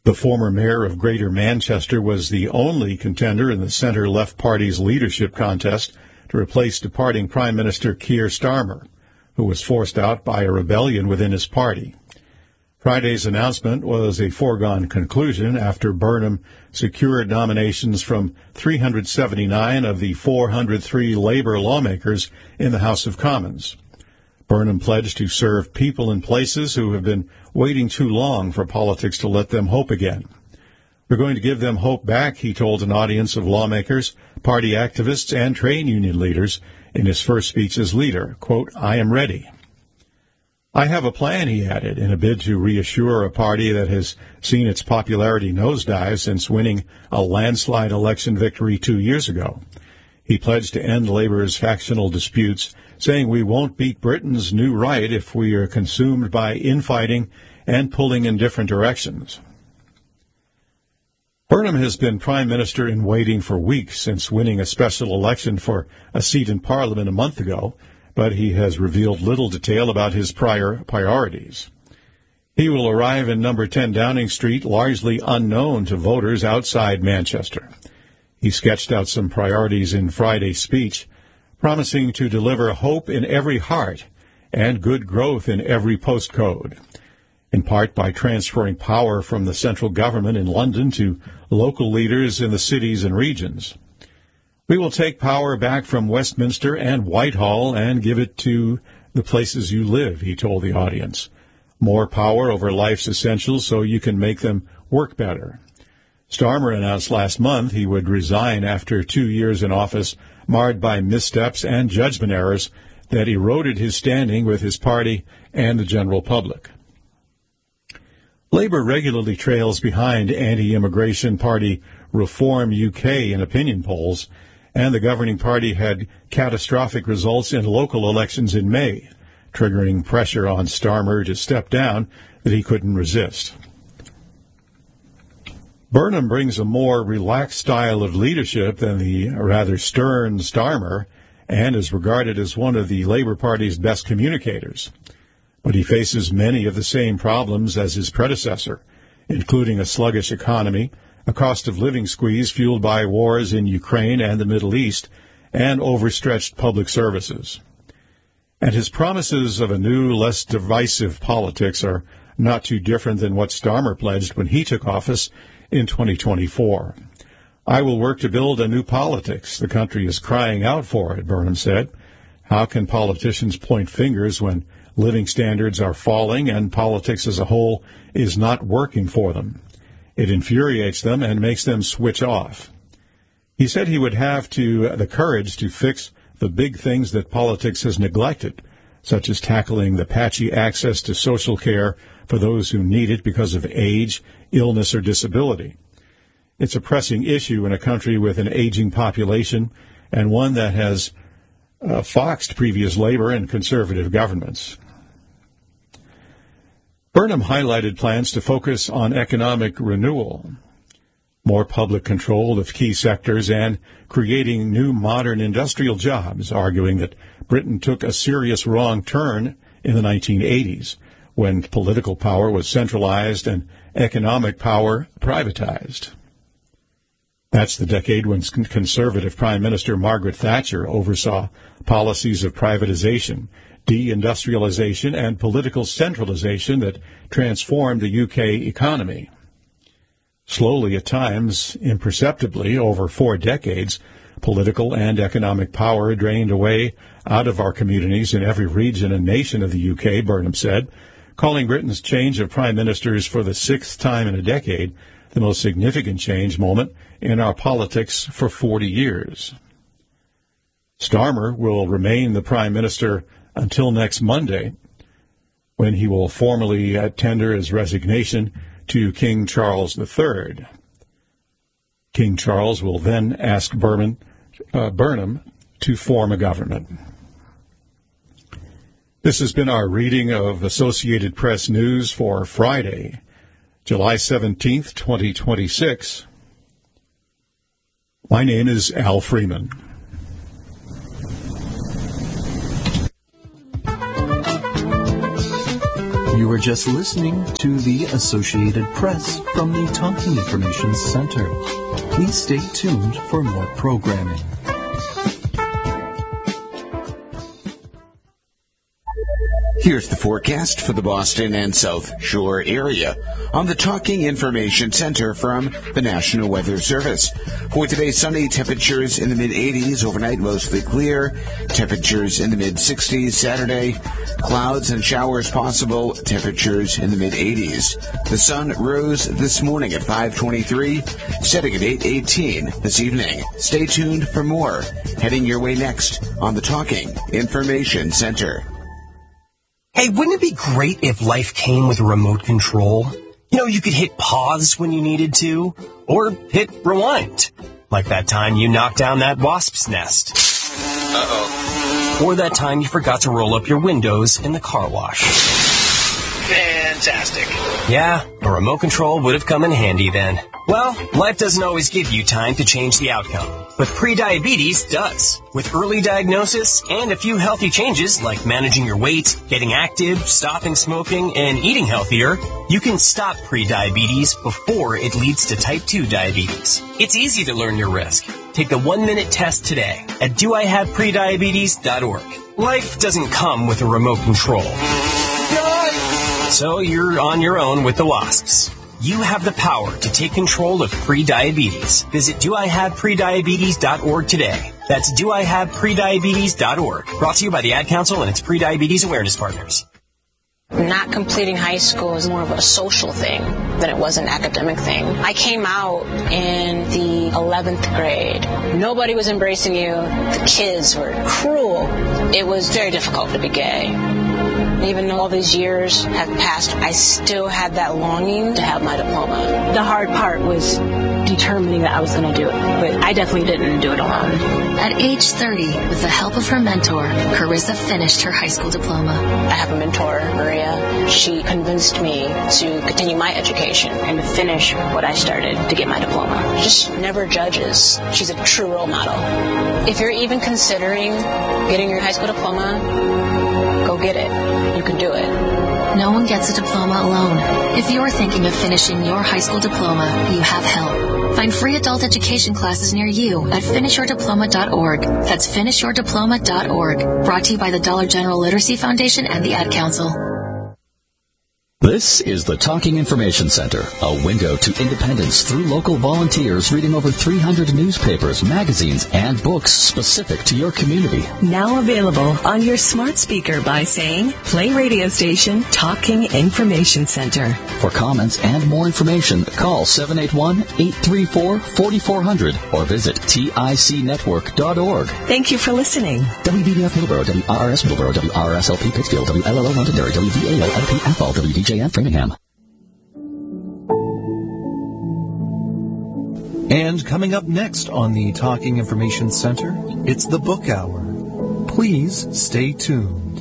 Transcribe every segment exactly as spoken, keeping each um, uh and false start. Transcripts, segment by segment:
The former mayor of Greater Manchester was the only contender in the Centre-Left Party's leadership contest to replace departing Prime Minister Keir Starmer, who was forced out by a rebellion within his party. Friday's announcement was a foregone conclusion after Burnham secured nominations from three hundred seventy-nine of the four hundred three Labour lawmakers in the House of Commons. Burnham pledged to serve people in places who have been waiting too long for politics to let them hope again. We're going to give them hope back, he told an audience of lawmakers, party activists, and trade union leaders in his first speech as leader. Quote, I am ready. I have a plan, he added, in a bid to reassure a party that has seen its popularity nosedive since winning a landslide election victory two years ago. He pledged to end Labour's factional disputes, saying we won't beat Britain's new right if we are consumed by infighting and pulling in different directions. Burnham has been Prime Minister in waiting for weeks since winning a special election for a seat in Parliament a month ago, but he has revealed little detail about his prior priorities. He will arrive in number ten Downing Street, largely unknown to voters outside Manchester. He sketched out some priorities in Friday's speech, promising to deliver hope in every heart and good growth in every postcode, in part by transferring power from the central government in London to local leaders in the cities and regions. We will take power back from Westminster and Whitehall and give it to the places you live, he told the audience. More power over life's essentials so you can make them work better. Starmer announced last month he would resign after two years in office marred by missteps and judgment errors that eroded his standing with his party and the general public. Labour regularly trails behind anti-immigration party Reform U K in opinion polls, and the governing party had catastrophic results in local elections in May, triggering pressure on Starmer to step down that he couldn't resist. Burnham brings a more relaxed style of leadership than the rather stern Starmer and is regarded as one of the Labour Party's best communicators. But he faces many of the same problems as his predecessor, including a sluggish economy, a cost of living squeeze fueled by wars in Ukraine and the Middle East, and overstretched public services. And his promises of a new, less divisive politics are not too different than what Starmer pledged when he took office in twenty twenty-four. I will work to build a new politics. The country is crying out for it, Burnham said. How can politicians point fingers when living standards are falling and politics as a whole is not working for them? It infuriates them and makes them switch off. He said he would have to the courage to fix the big things that politics has neglected, such as tackling the patchy access to social care for those who need it because of age, illness, or disability. It's a pressing issue in a country with an aging population and one that has uh, foxed previous Labour and Conservative governments. Burnham highlighted plans to focus on economic renewal, more public control of key sectors, and creating new modern industrial jobs, arguing that Britain took a serious wrong turn in the nineteen eighties, when political power was centralized and economic power privatized. That's the decade when Conservative Prime Minister Margaret Thatcher oversaw policies of privatization, deindustrialization, and political centralization that transformed the U K economy. Slowly, at times, imperceptibly, over four decades, political and economic power drained away out of our communities in every region and nation of the U K, Burnham said, calling Britain's change of prime ministers for the sixth time in a decade the most significant change moment in our politics for forty years. Starmer will remain the prime minister until next Monday, when he will formally uh, tender his resignation to King Charles the Third. King Charles will then ask Burnham, uh, Burnham to form a government. This has been our reading of Associated Press News for Friday, July seventeenth, twenty twenty-six. My name is Al Freeman. You were just listening to the Associated Press from the Talking Information Center. Please stay tuned for more programming. Here's the forecast for the Boston and South Shore area on the Talking Information Center from the National Weather Service. For today, sunny, temperatures in the mid-eighties, overnight mostly clear, temperatures in the mid-sixties. Saturday, clouds and showers possible, temperatures in the mid-eighties. The sun rose this morning at five twenty-three, setting at eight eighteen this evening. Stay tuned for more. Heading your way next on the Talking Information Center. Hey, wouldn't it be great if life came with a remote control? You know, you could hit pause when you needed to, or hit rewind. Like that time you knocked down that wasp's nest. Uh-oh. Or that time you forgot to roll up your windows in the car wash. Fantastic. Yeah, a remote control would have come in handy then. Well, life doesn't always give you time to change the outcome, but prediabetes does. With early diagnosis and a few healthy changes like managing your weight, getting active, stopping smoking, and eating healthier, you can stop prediabetes before it leads to type two diabetes. It's easy to learn your risk. Take the one-minute test today at do I have prediabetes dot org. Life doesn't come with a remote control. So you're on your own with the wasps. You have the power to take control of prediabetes. Visit do I have prediabetes dot org today. That's do I have prediabetes dot org. Brought to you by the Ad Council and its prediabetes awareness partners. Not completing high school is more of a social thing than it was an academic thing. I came out in the eleventh grade. Nobody was embracing you. The kids were cruel. It was very difficult to be gay. Even though all these years have passed, I still had that longing to have my diploma. The hard part was determining that I was going to do it, but I definitely didn't do it alone. At age thirty, with the help of her mentor, Carissa finished her high school diploma. I have a mentor, Maria. She convinced me to continue my education and to finish what I started to get my diploma. Just never judges. She's a true role model. If you're even considering getting your high school diploma, go get it. You can do it. No one gets a diploma alone. If you're thinking of finishing your high school diploma, you have help. Find free adult education classes near you at finish your diploma dot org. That's finish your diploma dot org. Brought to you by the Dollar General Literacy Foundation and the Ad Council. This is the Talking Information Center, a window to independence through local volunteers reading over three hundred newspapers, magazines, and books specific to your community. Now available on your smart speaker by saying, play radio station Talking Information Center. For comments and more information, call seven eight one, eight three four, four four zero zero or visit tic network dot org. Thank you for listening. W B B F Middleborough, W R R S Middleborough, W R R S L P Pittsfield, W L L O Londonderry, W V A L L P Athol, W D J F Framingham. And coming up next on the Talking Information Center, it's the Book Hour. Please stay tuned.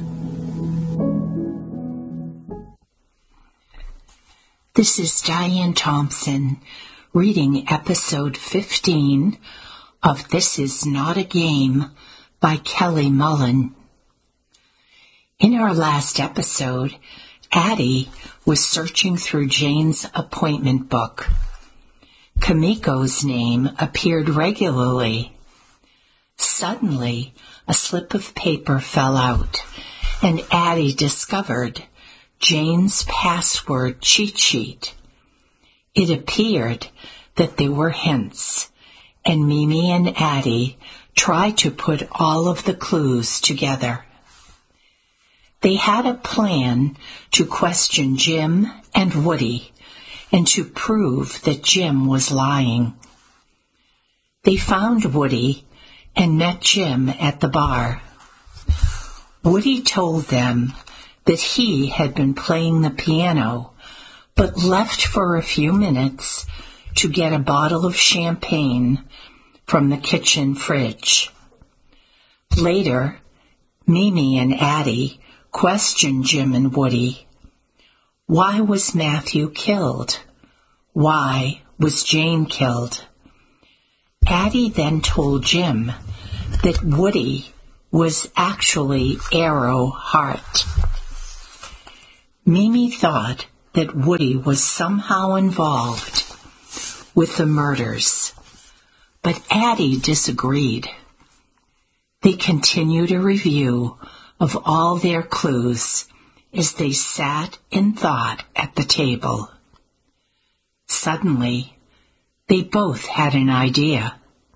This is Diane Thompson reading episode fifteen of This Is Not a Game by Kelly Mullen. In our last episode, Addie was searching through Jane's appointment book. Kamiko's name appeared regularly. Suddenly, a slip of paper fell out, and Addie discovered Jane's password cheat sheet. It appeared that there were hints, and Mimi and Addie tried to put all of the clues together. They had a plan to question Jim and Woody and to prove that Jim was lying. They found Woody and met Jim at the bar. Woody told them that he had been playing the piano, but left for a few minutes to get a bottle of champagne from the kitchen fridge. Later, Mimi and Addie questioned Jim and Woody. Why was Matthew killed? Why was Jane killed? Addie then told Jim that Woody was actually Arrow Hart. Mimi thought that Woody was somehow involved with the murders, but Addie disagreed. They continued a review of all their clues as they sat in thought at the table. Suddenly, they both had an idea.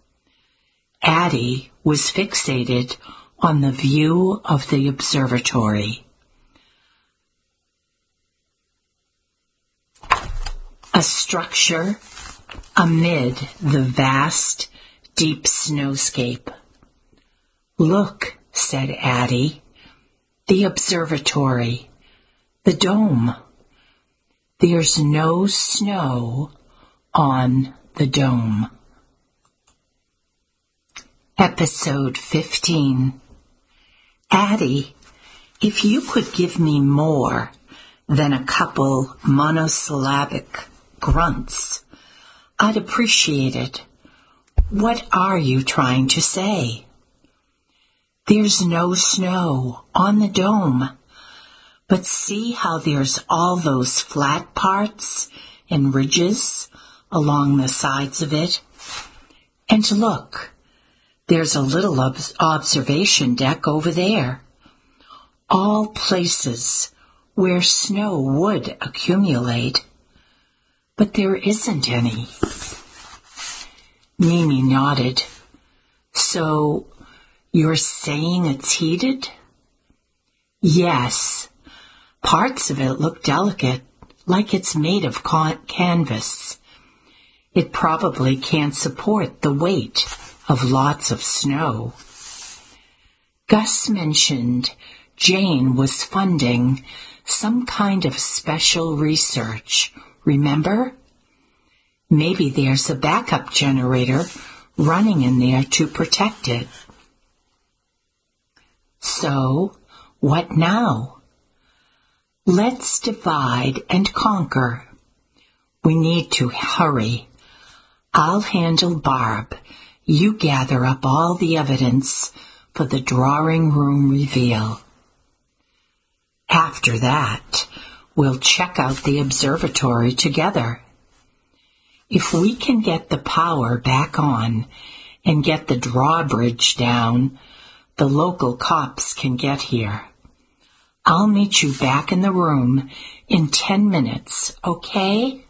Addie was fixated on the view of the observatory. A structure amid the vast, deep snowscape. "Look," said Addie, "the observatory, the dome. There's no snow on the dome." Episode fifteen. Addie, if you could give me more than a couple monosyllabic grunts, I'd appreciate it. What are you trying to say? There's no snow on the dome, but see how there's all those flat parts and ridges along the sides of it? And look, there's a little ob- observation deck over there. All places where snow would accumulate, but there isn't any. Mimi nodded. So, you're saying it's heated? Yes. Parts of it look delicate, like it's made of con- canvas. It probably can't support the weight of lots of snow. Gus mentioned Jane was funding some kind of special research, remember? Maybe there's a backup generator running in there to protect it. So, what now? Let's divide and conquer. We need to hurry. I'll handle Barb. You gather up all the evidence for the drawing room reveal. After that, we'll check out the observatory together. If we can get the power back on and get the drawbridge down, the local cops can get here. I'll meet you back in the room in ten minutes, okay?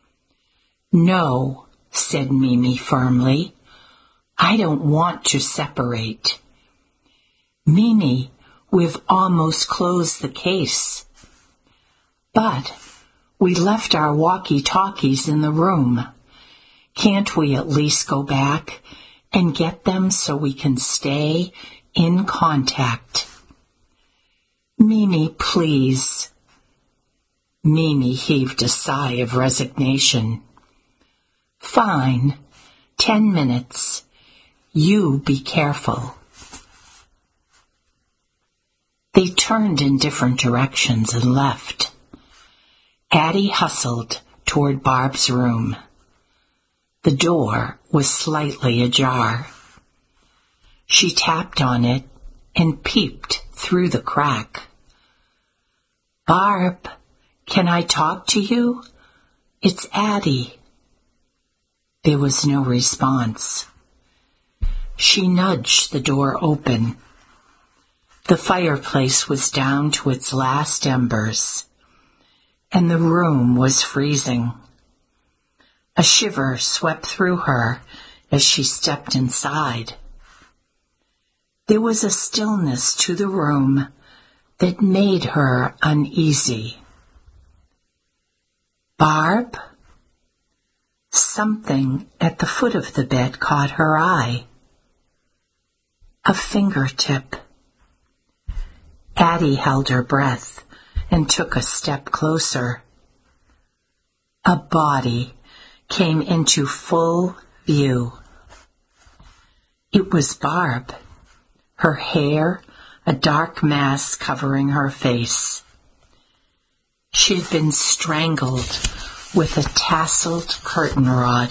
No, said Mimi firmly. I don't want to separate. Mimi, we've almost closed the case. But we left our walkie-talkies in the room. Can't we at least go back and get them so we can stay in contact? Mimi, please. Mimi heaved a sigh of resignation. Fine. Ten minutes. You be careful. They turned in different directions and left. Addie hustled toward Barb's room. The door was slightly ajar. She tapped on it and peeped through the crack. Barb, can I talk to you? It's Addie. There was no response. She nudged the door open. The fireplace was down to its last embers, and the room was freezing. A shiver swept through her as she stepped inside. There was a stillness to the room that made her uneasy. Barb? Something at the foot of the bed caught her eye. A fingertip. Addie held her breath and took a step closer. A body came into full view. It was Barb, her hair a dark mass covering her face. She had been strangled with a tasseled curtain rod.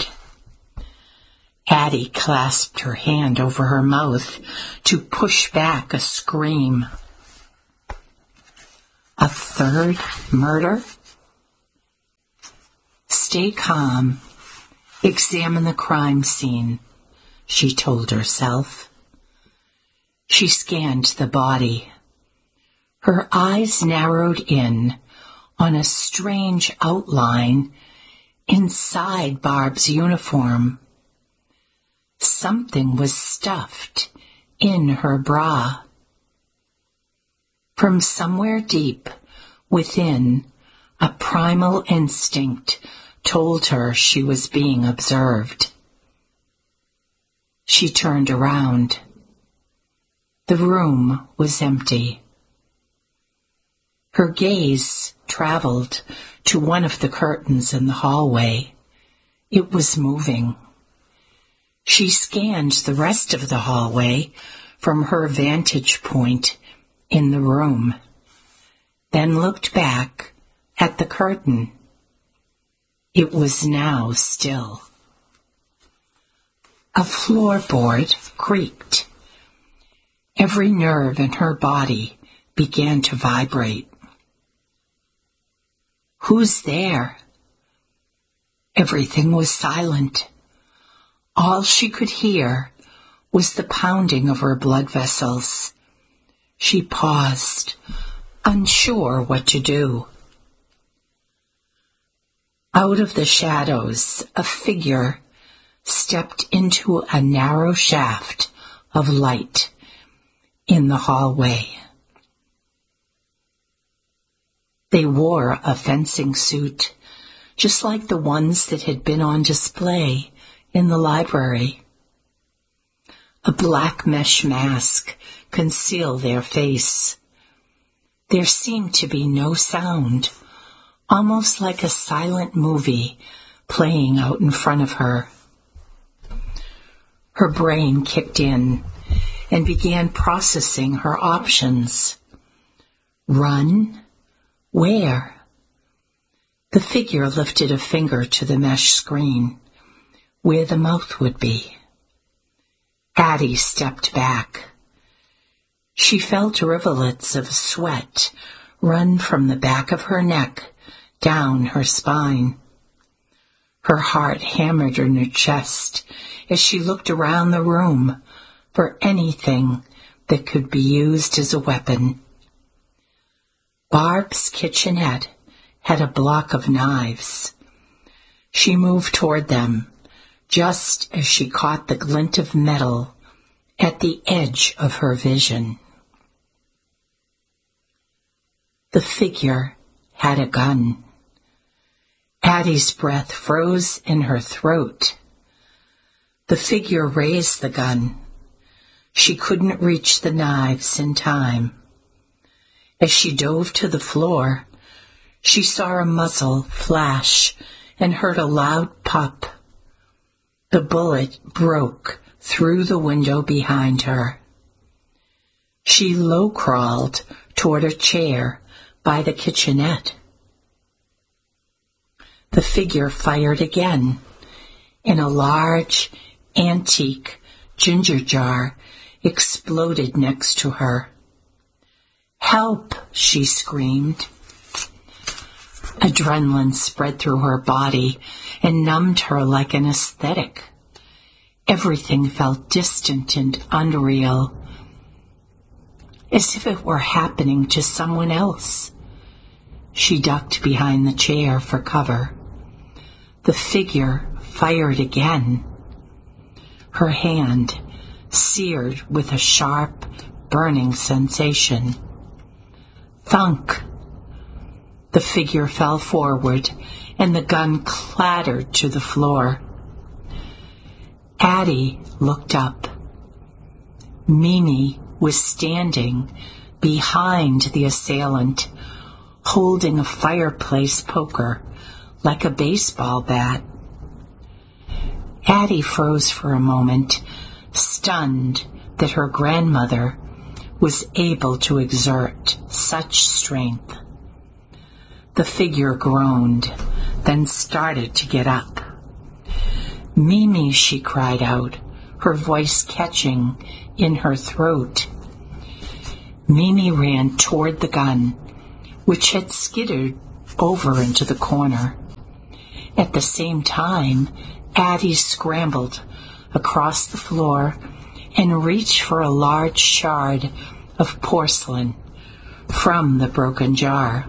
Addie clasped her hand over her mouth to push back a scream. A third murder? Stay calm. Examine the crime scene, she told herself. She scanned the body. Her eyes narrowed in on a strange outline inside Barb's uniform. Something was stuffed in her bra. From somewhere deep within, a primal instinct told her she was being observed. She turned around. The room was empty. Her gaze traveled to one of the curtains in the hallway. It was moving. She scanned the rest of the hallway from her vantage point in the room, then looked back at the curtain. It was now still. A floorboard creaked. Every nerve in her body began to vibrate. Who's there? Everything was silent. All she could hear was the pounding of her blood vessels. She paused, unsure what to do. Out of the shadows, a figure stepped into a narrow shaft of light in the hallway. They wore a fencing suit, just like the ones that had been on display in the library. A black mesh mask concealed their face. There seemed to be no sound, almost like a silent movie playing out in front of her. Her brain kicked in and began processing her options. Run? Where? The figure lifted a finger to the mesh screen, where the mouth would be. Addie stepped back. She felt rivulets of sweat run from the back of her neck down her spine. Her heart hammered in her chest as she looked around the room for anything that could be used as a weapon. Barb's kitchenette had a block of knives. She moved toward them, just as she caught the glint of metal at the edge of her vision. The figure had a gun. Addie's breath froze in her throat. The figure raised the gun. She couldn't reach the knives in time. As she dove to the floor, she saw a muzzle flash and heard a loud pop. The bullet broke through the window behind her. She low-crawled toward a chair by the kitchenette. The figure fired again, and a large, antique ginger jar exploded next to her. "Help!" she screamed. Adrenaline spread through her body and numbed her like an anesthetic. Everything felt distant and unreal, as if it were happening to someone else. She ducked behind the chair for cover. The figure fired again. Her hand seared with a sharp, burning sensation. Thunk! The figure fell forward, and the gun clattered to the floor. Addie looked up. Mimi was standing behind the assailant, holding a fireplace poker like a baseball bat. Addie froze for a moment, stunned that her grandmother was able to exert such strength. The figure groaned, then started to get up. "Mimi," she cried out, her voice catching in her throat. Mimi ran toward the gun, which had skittered over into the corner. At the same time, Addie scrambled across the floor and reached for a large shard of porcelain from the broken jar.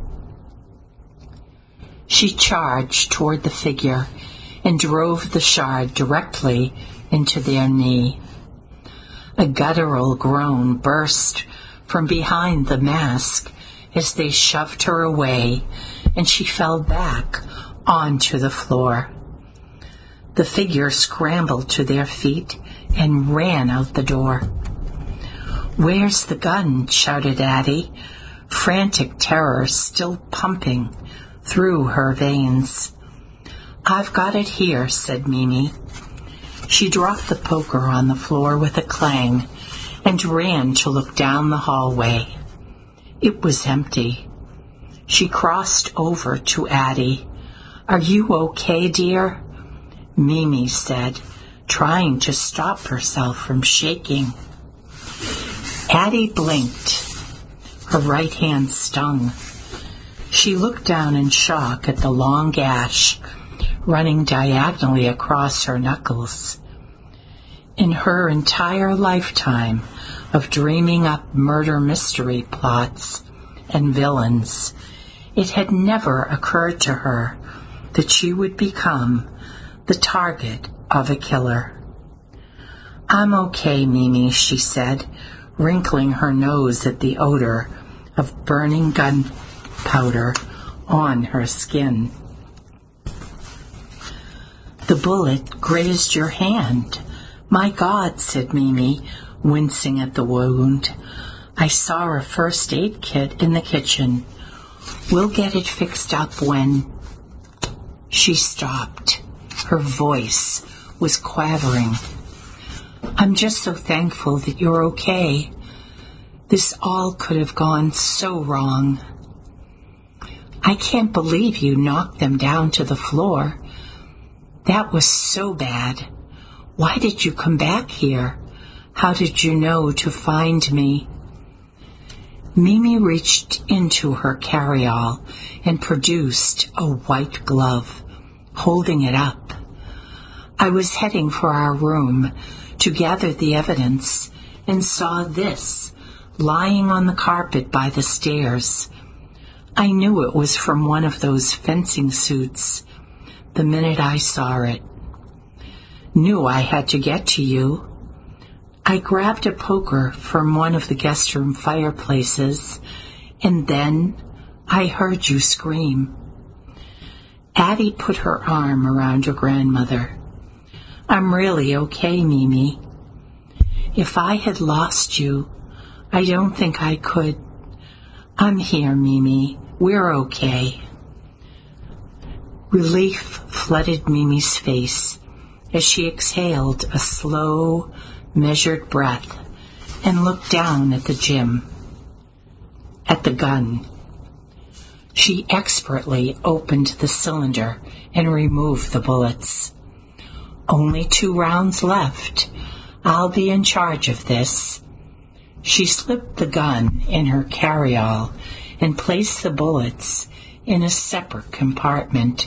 She charged toward the figure and drove the shard directly into their knee. A guttural groan burst from behind the mask as they shoved her away, and she fell back onto the floor. The figure scrambled to their feet and ran out the door. "Where's the gun?" shouted Addie, frantic terror still pumping through her veins. "I've got it here," said Mimi. She dropped the poker on the floor with a clang and ran to look down the hallway. It was empty. She crossed over to Addie. "Are you okay, dear?" Mimi said, trying to stop herself from shaking. Addie blinked. Her right hand stung. She looked down in shock at the long gash running diagonally across her knuckles. In her entire lifetime of dreaming up murder mystery plots and villains, it had never occurred to her that she would become the target of a killer. "I'm okay, Mimi," she said, wrinkling her nose at the odor of burning gunpowder on her skin. "The bullet grazed your hand. My God," said Mimi, wincing at the wound. "I saw a first aid kit in the kitchen. We'll get it fixed up when—" She stopped. Her voice was quavering. "I'm just so thankful that you're okay. This all could have gone so wrong. I can't believe you knocked them down to the floor. That was so bad. Why did you come back here? How did you know to find me?" Mimi reached into her carryall and produced a white glove, holding it up. "I was heading for our room to gather the evidence and saw this lying on the carpet by the stairs. I knew it was from one of those fencing suits the minute I saw it. Knew I had to get to you. I grabbed a poker from one of the guest room fireplaces, and then I heard you scream." Addie put her arm around her grandmother. "I'm really okay, Mimi. If I had lost you, I don't think I could. I'm here, Mimi. We're okay." Relief flooded Mimi's face as she exhaled a slow, measured breath and looked down at the gym, at the gun. She expertly opened the cylinder and removed the bullets. "Only two rounds left. I'll be in charge of this." She slipped the gun in her carryall and placed the bullets in a separate compartment.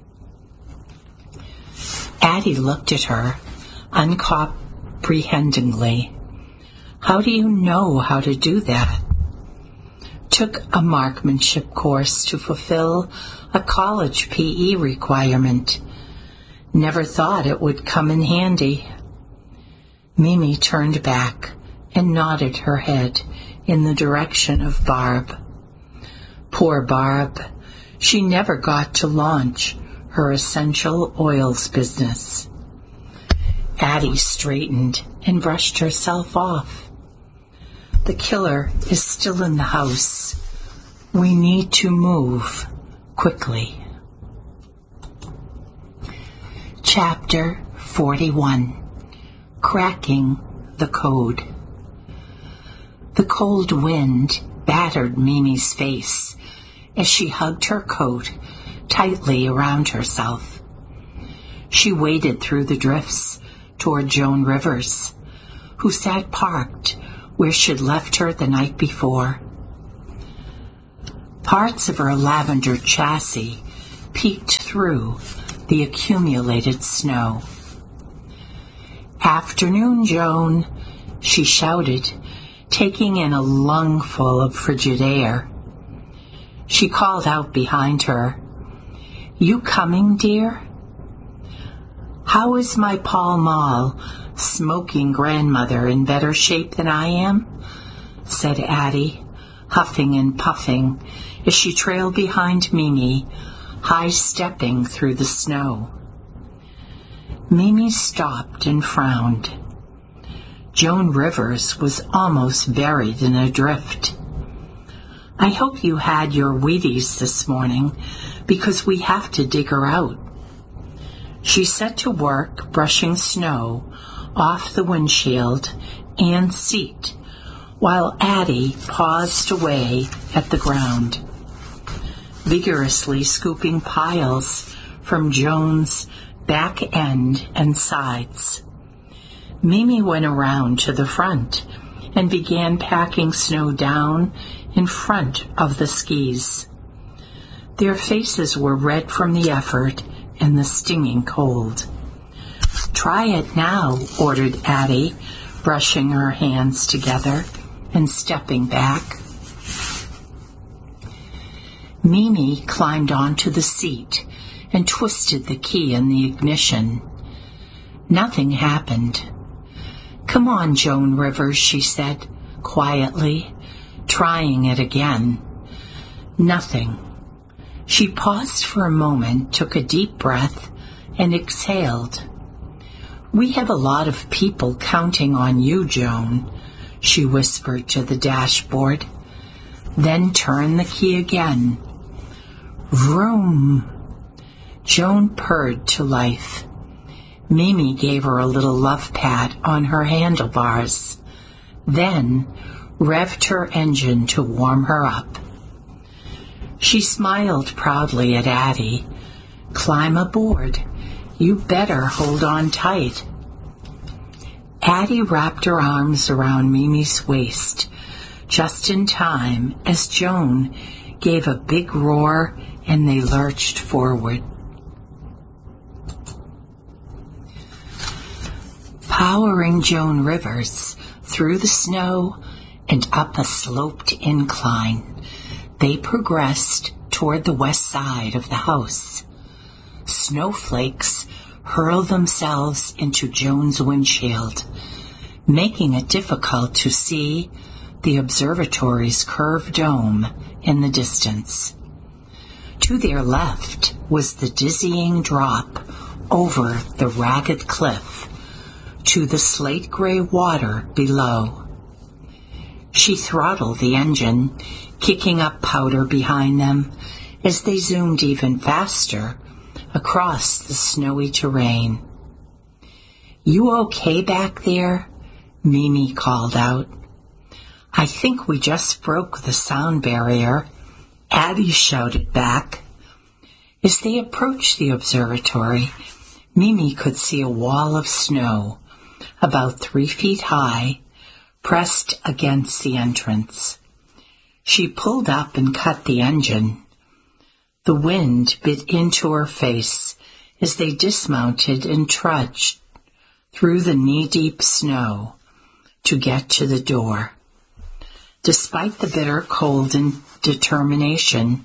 Addie looked at her uncomprehendingly. "How do you know how to do that?" "Took a marksmanship course to fulfill a college P E requirement. Never thought it would come in handy." Mimi turned back and nodded her head in the direction of Barb. Poor Barb. She never got to launch her essential oils business. Addie straightened and brushed herself off. "The killer is still in the house. We need to move quickly." Chapter forty-one. Cracking the Code. The cold wind battered Mimi's face as she hugged her coat tightly around herself. She waded through the drifts toward Joan Rivers, who sat parked where she'd left her the night before. Parts of her lavender chassis peeked through the accumulated snow. "Afternoon, Joan," she shouted, taking in a lungful of frigid air. She called out behind her, "You coming, dear?" "How is my Pall Mall smoking grandmother in better shape than I am?" said Addie, huffing and puffing as she trailed behind Mimi, high-stepping through the snow. Mimi stopped and frowned. Joan Rivers was almost buried in a drift. "I hope you had your Wheaties this morning, because we have to dig her out." She set to work brushing snow off the windshield and seat, while Addie paused away at the ground, vigorously scooping piles from Joan's back end and sides. Mimi went around to the front and began packing snow down in front of the skis. Their faces were red from the effort and the stinging cold. "Try it now," ordered Addie, brushing her hands together and stepping back. Mimi climbed onto the seat and twisted the key in the ignition. Nothing happened. "Come on, Joan Rivers," she said, quietly, trying it again. Nothing. She paused for a moment, took a deep breath, and exhaled. "We have a lot of people counting on you, Joan," she whispered to the dashboard. Then turned the key again. Vroom! Joan purred to life. Mimi gave her a little love pat on her handlebars, then revved her engine to warm her up. She smiled proudly at Addie. "Climb aboard. You better hold on tight." Addie wrapped her arms around Mimi's waist, just in time as Joan gave a big roar and they lurched forward. Powering Joan Rivers through the snow and up a sloped incline, they progressed toward the west side of the house. Snowflakes hurled themselves into Joan's windshield, making it difficult to see the observatory's curved dome in the distance. To their left was the dizzying drop over the ragged cliff to the slate-gray water below. She throttled the engine, kicking up powder behind them as they zoomed even faster across the snowy terrain. "You okay back there?" Mimi called out. "I think we just broke the sound barrier," Addie shouted back. As they approached the observatory, Mimi could see a wall of snow, about three feet high, pressed against the entrance. She pulled up and cut the engine. The wind bit into her face as they dismounted and trudged through the knee-deep snow to get to the door. Despite the bitter cold and determination,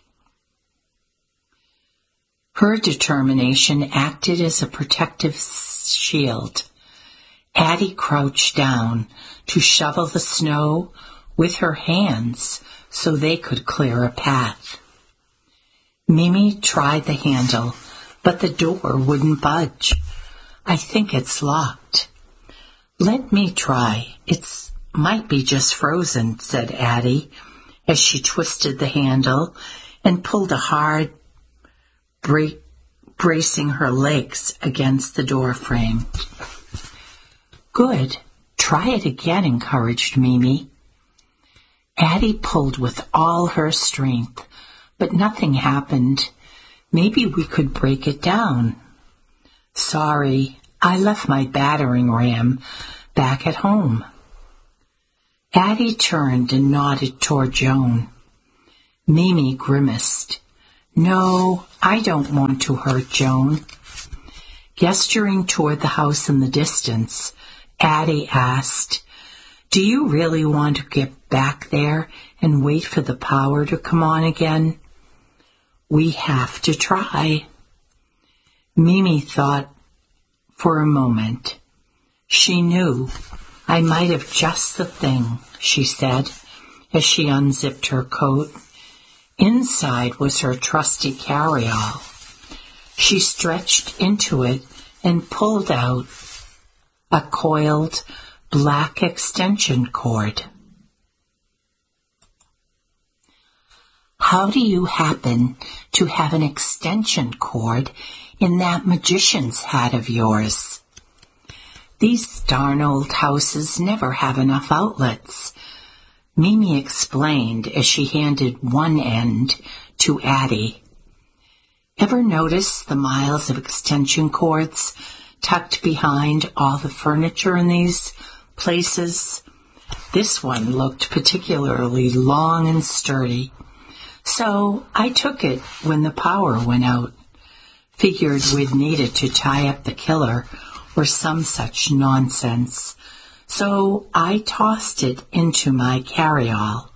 her determination acted as a protective shield. Addie crouched down to shovel the snow with her hands so they could clear a path. Mimi tried the handle, but the door wouldn't budge. "I think it's locked." "Let me try. It's might be just frozen," said Addie, as she twisted the handle and pulled a hard, bra- bracing her legs against the door frame. "Good. Try it again," encouraged Mimi. Addie pulled with all her strength, but nothing happened. "Maybe we could break it down." "Sorry, I left my battering ram back at home." Addie turned and nodded toward Joan. Mimi grimaced. No, I don't want to hurt Joan. Gesturing toward the house in the distance, Addie asked, Do you really want to get back there and wait for the power to come on again? We have to try. Mimi thought for a moment. She knew. I might have just the thing, she said, as she unzipped her coat. Inside was her trusty carryall. She stretched into it and pulled out a coiled black extension cord. How do you happen to have an extension cord in that magician's hat of yours? These darn old houses never have enough outlets, Mimi explained as she handed one end to Addie. Ever notice the miles of extension cords tucked behind all the furniture in these places? This one looked particularly long and sturdy, so I took it when the power went out. Figured we'd need it to tie up the killer or some such nonsense, so I tossed it into my carryall.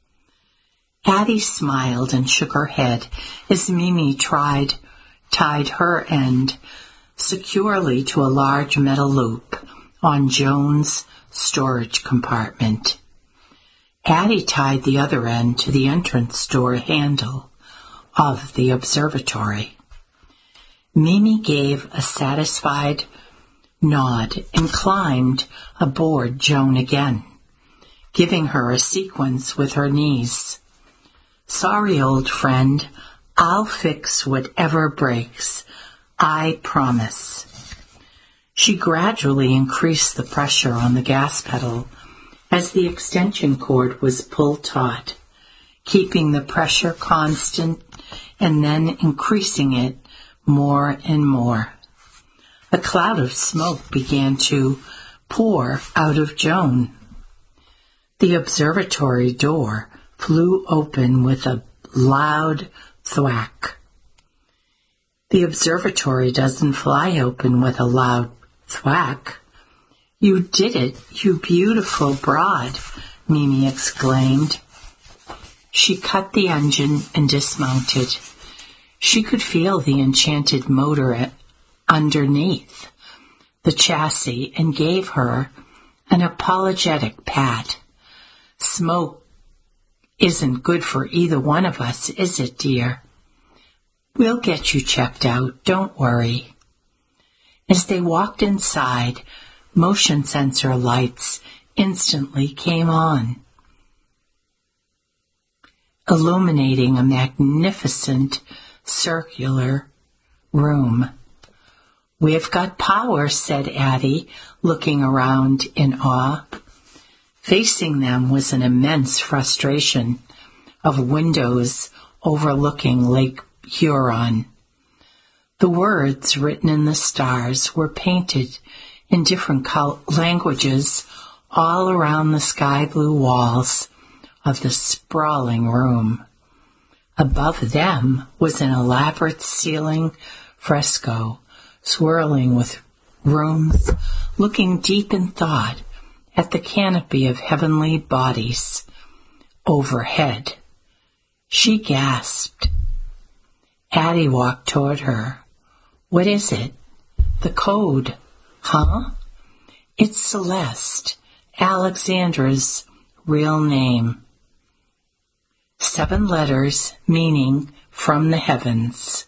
Addie smiled and shook her head as Mimi tried, tied her end securely to a large metal loop on Joan's storage compartment. Addie tied the other end to the entrance door handle of the observatory. Mimi gave a satisfied nod and climbed aboard Joan again, giving her a sequence with her knees. Sorry, old friend, I'll fix whatever breaks. I promise. She gradually increased the pressure on the gas pedal as the extension cord was pulled taut, keeping the pressure constant and then increasing it more and more. A cloud of smoke began to pour out of Joan. The observatory door flew open with a loud thwack. The observatory doesn't fly open with a loud thwack. You did it, you beautiful broad, Mimi exclaimed. She cut the engine and dismounted. She could feel the enchanted motor underneath the chassis and gave her an apologetic pat. Smoke isn't good for either one of us, is it, dear? We'll get you checked out, don't worry. As they walked inside, motion sensor lights instantly came on, illuminating a magnificent circular room. We've got power, said Addie, looking around in awe. Facing them was an immense frustration of windows overlooking Lake Huron. The words written in the stars were painted in different col- languages all around the sky blue walls of the sprawling room. Above them was an elaborate ceiling fresco swirling with rooms looking deep in thought at the canopy of heavenly bodies overhead. She gasped. Addie walked toward her. What is it? The code, huh? It's Celeste, Alexandra's real name. Seven letters meaning from the heavens.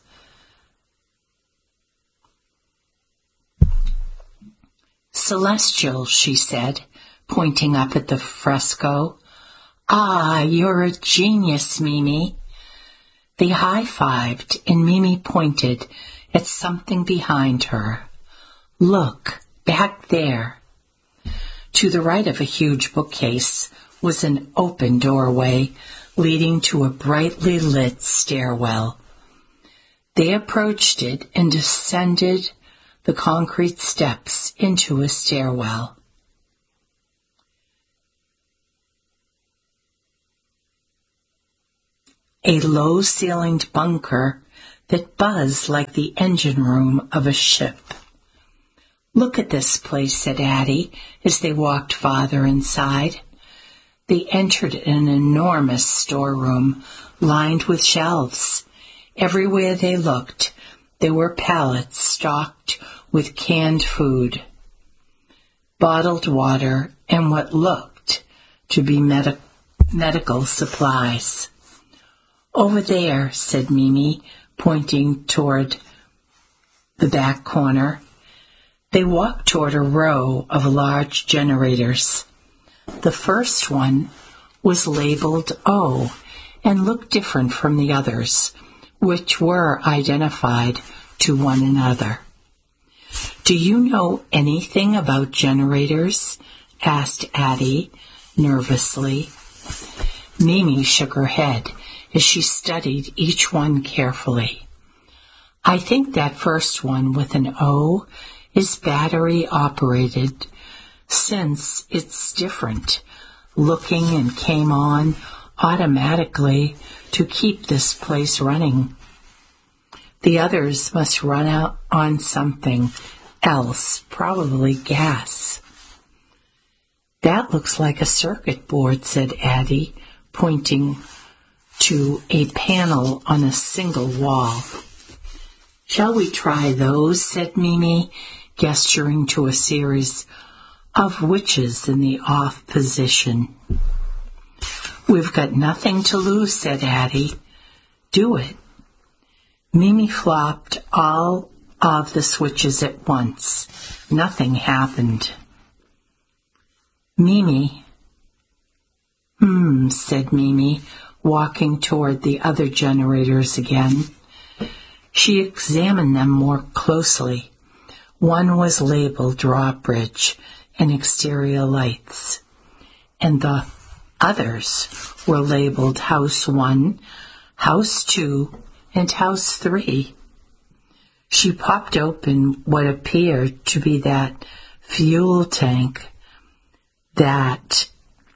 Celestial, she said, pointing up at the fresco. Ah, you're a genius, Mimi. They high-fived, and Mimi pointed at something behind her. Look, back there. To the right of a huge bookcase was an open doorway leading to a brightly lit stairwell. They approached it and descended the concrete steps into a stairwell. a low-ceilinged bunker that buzzed like the engine room of a ship. "Look at this place," said Addie, as they walked farther inside. They entered an enormous storeroom lined with shelves. Everywhere they looked, there were pallets stocked with canned food, bottled water, and what looked to be med- medical supplies. "Over there," said Mimi, pointing toward the back corner. They walked toward a row of large generators. The first one was labeled O and looked different from the others, which were identified to one another. "Do you know anything about generators?" asked Addie nervously. Mimi shook her head as she studied each one carefully. "I think that first one with an O is battery operated, since it's different looking and came on automatically to keep this place running. The others must run out on something else, probably gas." "That looks like a circuit board," said Addie, pointing to a panel on a single wall. "Shall we try those?" said Mimi, gesturing to a series of witches in the off position. "We've got nothing to lose," said Addie. "Do it." Mimi flopped all of the switches at once. Nothing happened. "Mimi." "Hmm," said Mimi, walking toward the other generators again. She examined them more closely. One was labeled drawbridge and exterior lights, and the others were labeled house one, house two, and house three. She popped open what appeared to be that fuel tank that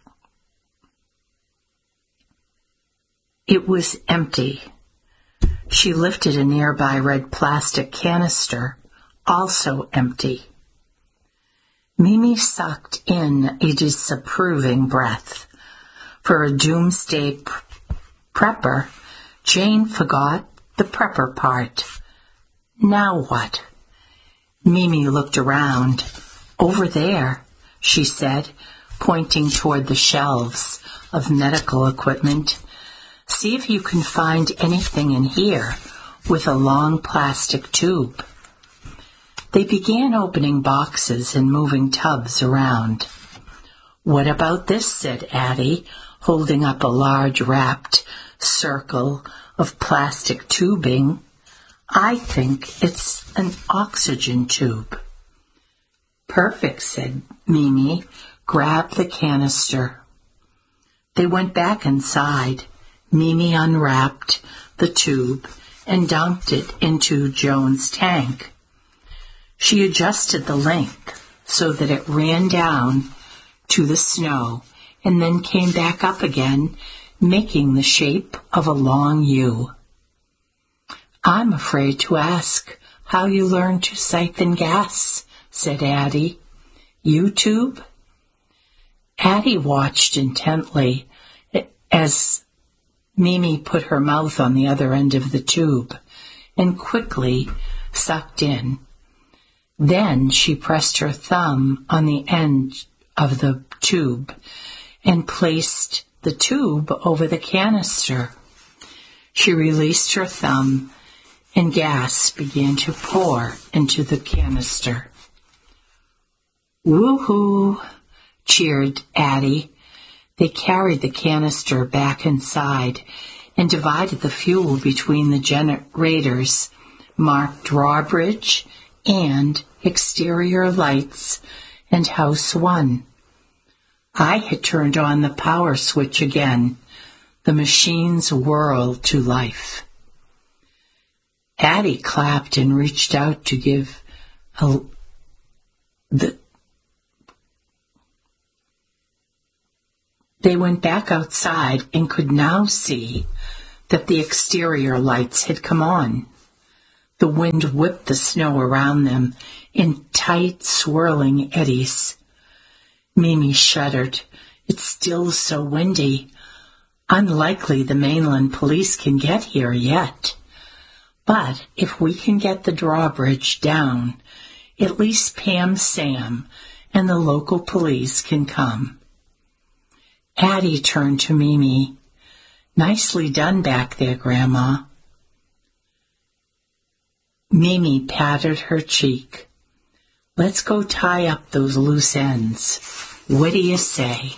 it was empty. She lifted a nearby red plastic canister, also empty. Mimi sucked in a disapproving breath. For a doomsday prepper, Jane forgot the prepper part. Now what? Mimi looked around. "Over there," she said, pointing toward the shelves of medical equipment. "See if you can find anything in here with a long plastic tube." They began opening boxes and moving tubs around. "What about this?" said Addie, holding up a large wrapped circle of plastic tubing. "I think it's an oxygen tube." "Perfect," said Mimi. "Grab the canister." They went back inside. Mimi unwrapped the tube and dumped it into Joan's tank. She adjusted the length so that it ran down to the snow and then came back up again, making the shape of a long U. "I'm afraid to ask how you learned to siphon gas," said Addie. "YouTube?" Addie watched intently as Mimi put her mouth on the other end of the tube and quickly sucked in. Then she pressed her thumb on the end of the tube and placed the tube over the canister. She released her thumb and gas began to pour into the canister. "Woohoo!" cheered Addie. They carried the canister back inside and divided the fuel between the generators marked drawbridge and exterior lights and house one. I had turned on the power switch again. The machines whirled to life. Addie clapped and reached out to give a, the They went back outside and could now see that the exterior lights had come on. The wind whipped the snow around them in tight, swirling eddies. Mimi shuddered. It's still so windy. Unlikely the mainland police can get here yet. But if we can get the drawbridge down, at least Pam Sam and the local police can come. Addie turned to Mimi. Nicely done back there, Grandma. Mimi patted her cheek. Let's go tie up those loose ends. What do you say?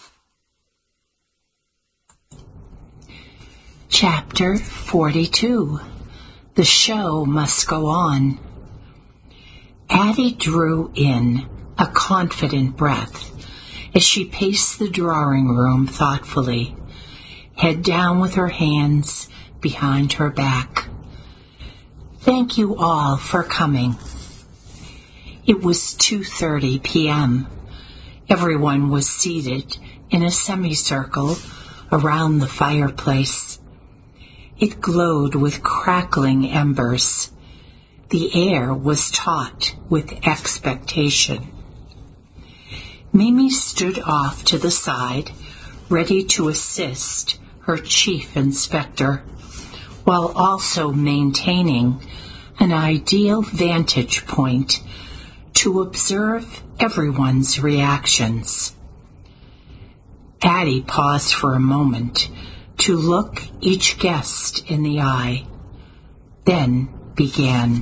Chapter forty-two. The show must go on. Addie drew in a confident breath as she paced the drawing room thoughtfully, head down with her hands behind her back. Thank you all for coming. It was two thirty p.m. Everyone was seated in a semicircle around the fireplace. It glowed with crackling embers. The air was taut with expectation. Mimi stood off to the side, ready to assist her chief inspector, while also maintaining an ideal vantage point to observe everyone's reactions. Addie paused for a moment to look each guest in the eye, then began.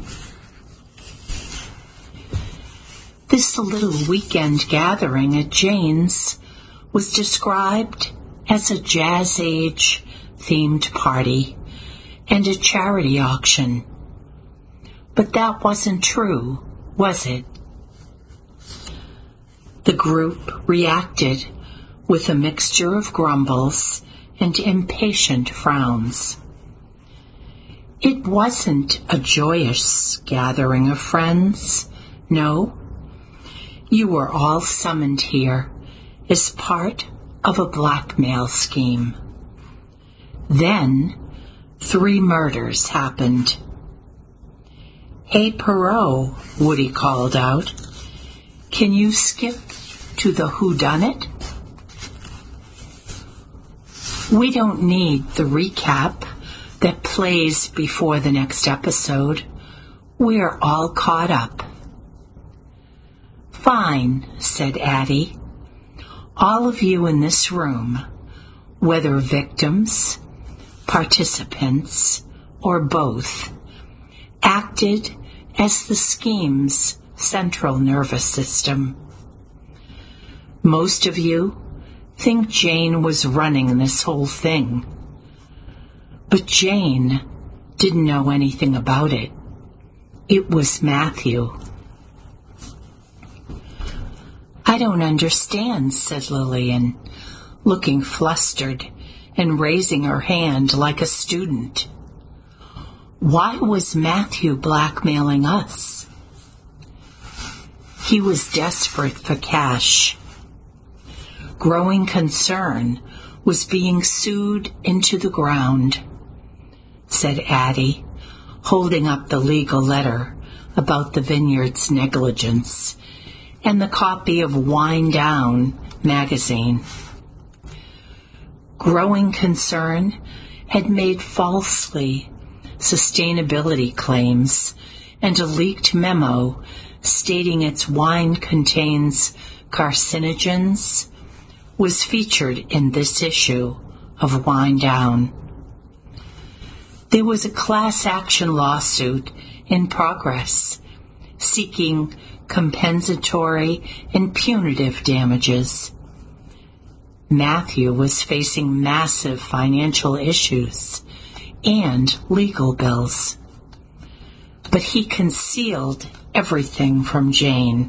This little weekend gathering at Jane's was described as a Jazz Age themed party and a charity auction. But that wasn't true, was it? The group reacted with a mixture of grumbles and impatient frowns. It wasn't a joyous gathering of friends, no. You were all summoned here as part of a blackmail scheme. Then, three murders happened. Hey, Perot, Woody called out. Can you skip to the whodunit? We don't need the recap that plays before the next episode. We're all caught up. Fine, said Addie. All of you in this room, whether victims, participants, or both, acted as the scheme's central nervous system. Most of you think Jane was running this whole thing. But Jane didn't know anything about it. It was Matthew. I don't understand, said Lillian, looking flustered and raising her hand like a student. Why was Matthew blackmailing us? He was desperate for cash. Growing concern was being sued into the ground, said Addie, holding up the legal letter about the vineyard's negligence and the copy of Wind Down magazine. Growing concern had made falsely sustainability claims, and a leaked memo stating its wine contains carcinogens was featured in this issue of Wind Down. There was a class action lawsuit in progress seeking compensatory and punitive damages. Matthew was facing massive financial issues and legal bills, but he concealed everything from Jane.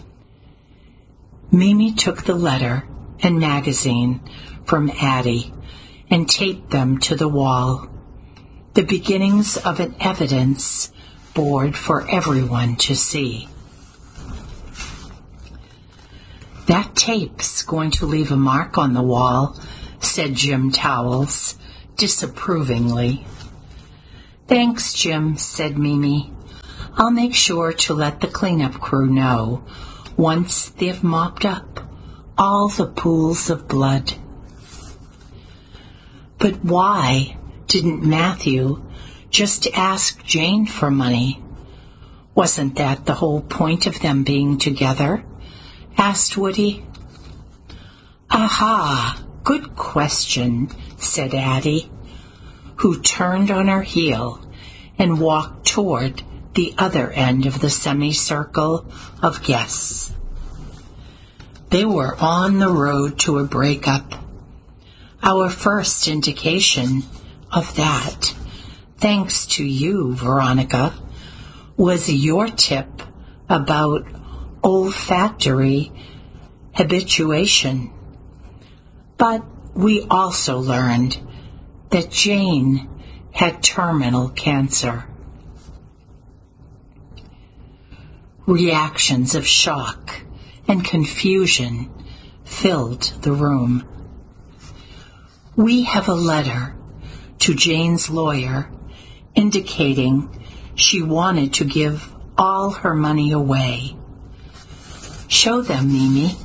Mimi took the letter and magazine from Addie and taped them to the wall, the beginnings of an evidence board for everyone to see. That tape's going to leave a mark on the wall, said Jim Towles, disapprovingly. "Thanks, Jim," said Mimi. "I'll make sure to let the cleanup crew know once they've mopped up all the pools of blood." But why didn't Matthew just ask Jane for money? Wasn't that the whole point of them being together? Asked Woody. "Aha, good question," said Addie, who turned on her heel and walked toward the other end of the semicircle of guests. They were on the road to a breakup. Our first indication of that, thanks to you, Veronica, was your tip about olfactory habituation. But we also learned that Jane had terminal cancer. Reactions of shock and confusion filled the room. We have a letter to Jane's lawyer indicating she wanted to give all her money away. Show them, Mimi.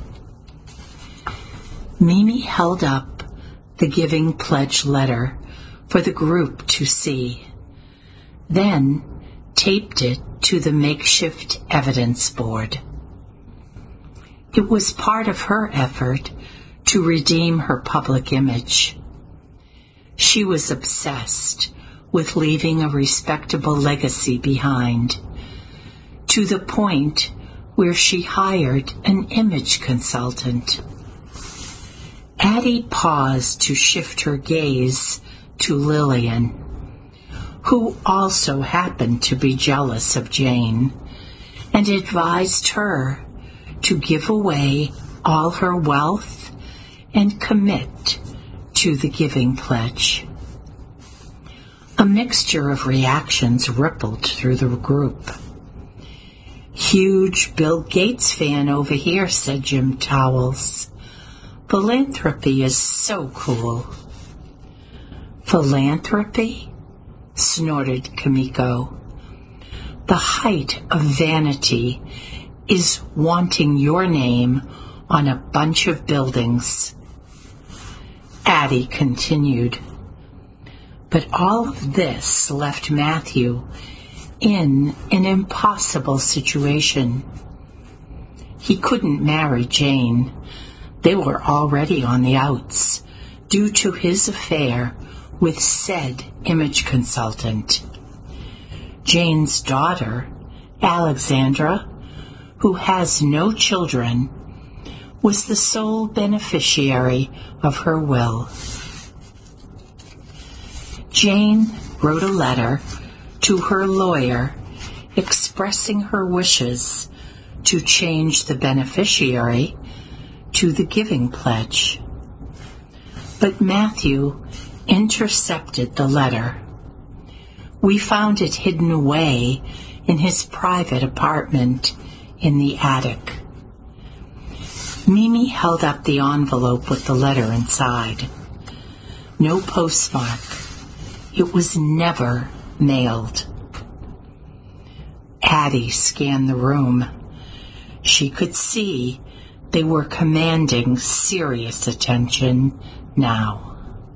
Mimi held up the giving pledge letter for the group to see, then taped it to the makeshift evidence board. It was part of her effort to redeem her public image. She was obsessed with leaving a respectable legacy behind, to the point where she hired an image consultant. Addie paused to shift her gaze to Lillian, who also happened to be jealous of Jane, and advised her to give away all her wealth and commit to the giving pledge. A mixture of reactions rippled through the group. "Huge Bill Gates fan over here," said Jim Towles. "Philanthropy is so cool." "Philanthropy?" snorted Kimiko. "The height of vanity is wanting your name on a bunch of buildings." Addie continued. But all of this left Matthew in an impossible situation. He couldn't marry Jane. They were already on the outs due to his affair with said image consultant. Jane's daughter, Alexandra, who has no children, was the sole beneficiary of her will. Jane wrote a letter to her lawyer expressing her wishes to change the beneficiary to the giving pledge. But Matthew intercepted the letter. We found it hidden away in his private apartment in the attic. Mimi held up the envelope with the letter inside. No postmark. It was never mailed. Addie scanned the room. She could see they were commanding serious attention now.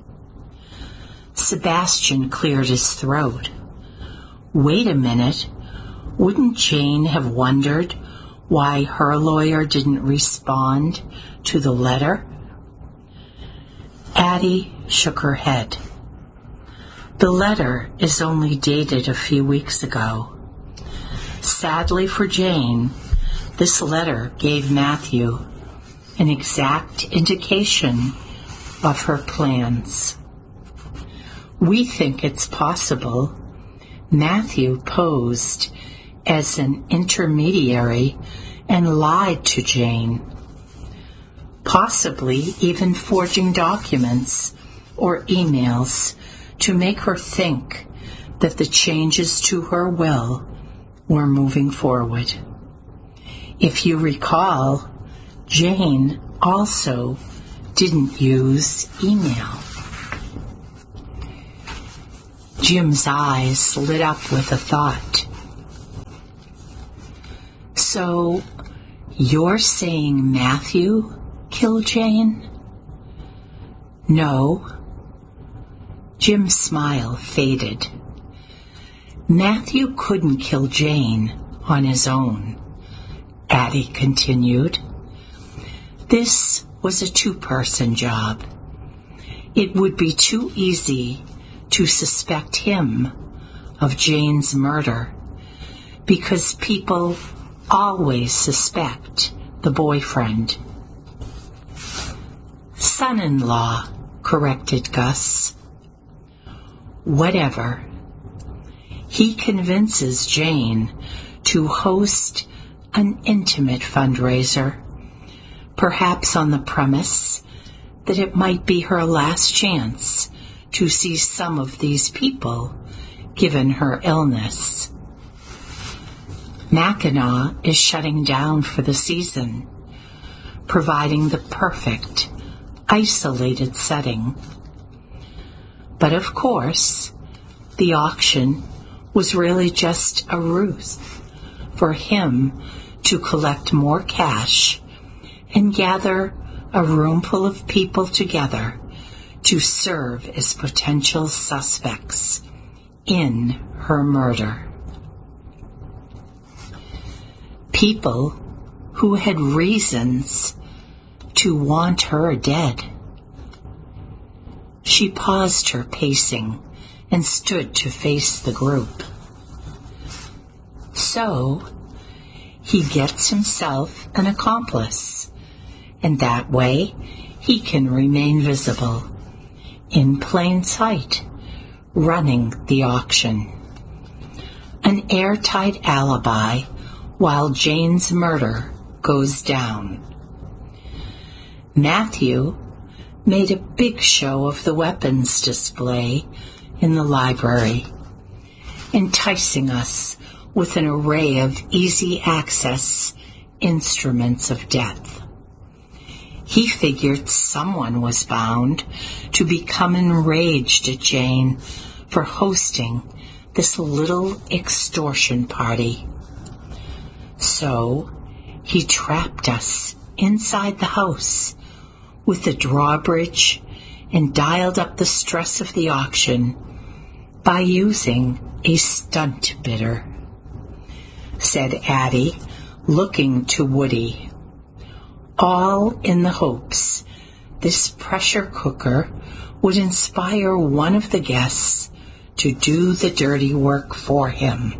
Sebastian cleared his throat. Wait a minute. Wouldn't Jane have wondered why her lawyer didn't respond to the letter? Addie shook her head. The letter is only dated a few weeks ago. Sadly for Jane, this letter gave Matthew an exact indication of her plans. We think it's possible Matthew posed as an intermediary and lied to Jane, possibly even forging documents or emails to make her think that the changes to her will were moving forward. If you recall, Jane also didn't use email. Jim's eyes lit up with a thought. So, you're saying Matthew killed Jane? No. Jim's smile faded. Matthew couldn't kill Jane on his own, Addie continued. This was a two-person job. It would be too easy to suspect him of Jane's murder because people always suspect the boyfriend. Son-in-law, corrected Gus. Whatever. He convinces Jane to host an intimate fundraiser, perhaps on the premise that it might be her last chance to see some of these people, given her illness. Mackinac is shutting down for the season, providing the perfect, isolated setting. But of course, the auction was really just a ruse for him to collect more cash and gather a room full of people together to serve as potential suspects in her murder. People who had reasons to want her dead. She paused her pacing and stood to face the group. So, he gets himself an accomplice, and that way he can remain visible, in plain sight, running the auction. An airtight alibi while Jane's murder goes down. Matthew made a big show of the weapons display in the library, enticing us with an array of easy-access instruments of death. He figured someone was bound to become enraged at Jane for hosting this little extortion party. So he trapped us inside the house with the drawbridge and dialed up the stress of the auction by using a stunt bidder, said Addie, looking to Woody, all in the hopes this pressure cooker would inspire one of the guests to do the dirty work for him.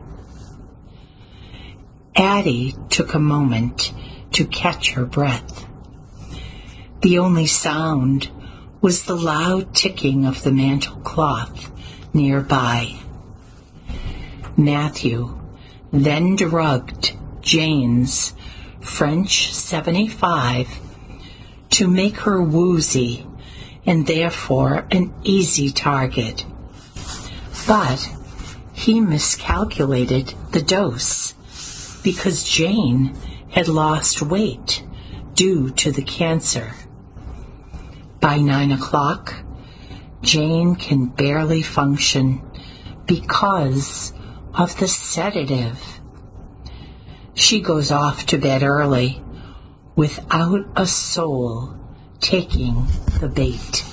Addie took a moment to catch her breath. The only sound was the loud ticking of the mantel cloth nearby. Matthew then drugged Jane's French seventy-five to make her woozy and therefore an easy target. But he miscalculated the dose because Jane had lost weight due to the cancer. By nine o'clock, Jane can barely function because of the sedative. She goes off to bed early without a soul taking the bait.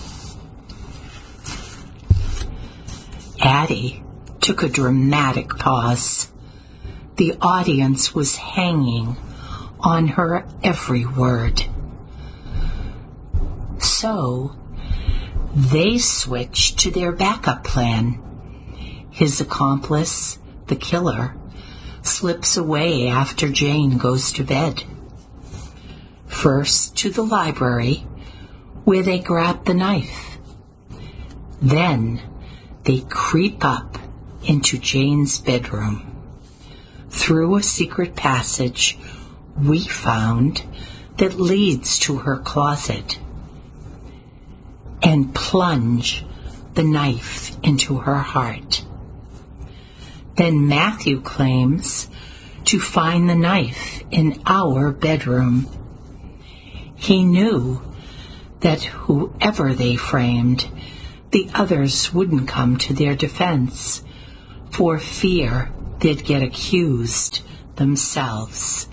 Addie took a dramatic pause. The audience was hanging on her every word. So, they switched to their backup plan. His accomplice, the killer, slips away after Jane goes to bed. First to the library, where they grab the knife. Then they creep up into Jane's bedroom. Through a secret passage we found that leads to her closet, and plunge the knife into her heart. Then Matthew claims to find the knife in our bedroom. He knew that whoever they framed, the others wouldn't come to their defense, for fear they'd get accused themselves.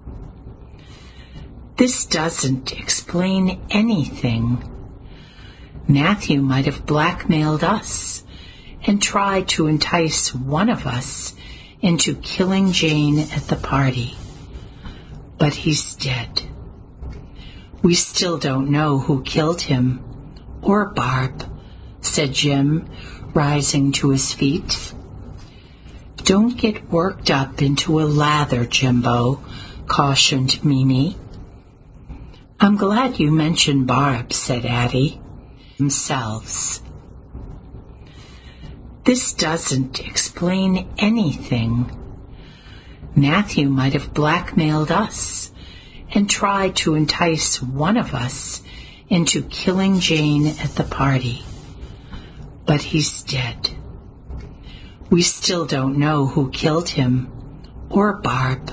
This doesn't explain anything. Matthew might have blackmailed us and tried to entice one of us into killing Jane at the party. But he's dead. We still don't know who killed him, or Barb, said Jim, rising to his feet. Don't get worked up into a lather, Jimbo, cautioned Mimi. I'm glad you mentioned Barb, said Addie. Themselves. This doesn't explain anything. Matthew might have blackmailed us and tried to entice one of us into killing Jane at the party. But he's dead. We still don't know who killed him, or Barb,